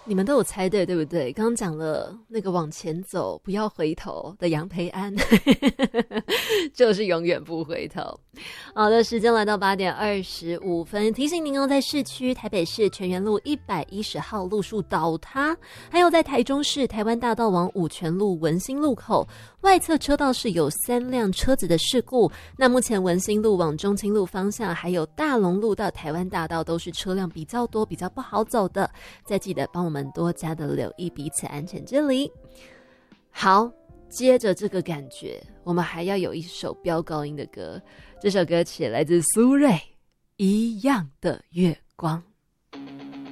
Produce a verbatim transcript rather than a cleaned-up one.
你们都有猜对，对不对？刚刚讲了那个往前走不要回头的杨培安就是永远不回头。好的，时间来到八点二十五分，提醒您哦，在市区台北市全园路一百一十号路树倒塌，还有在台中市台湾大道往五权路文心路口外侧车道是有三辆车子的事故。那目前文心路往中清路方向还有大龙路到台湾大道都是车辆比较多，比较不好走的，再记得帮我们多加的留意彼此安全距离。好，接着这个感觉，我们还要有一首飙高音的歌，这首歌曲来自苏芮，《一样的月光》。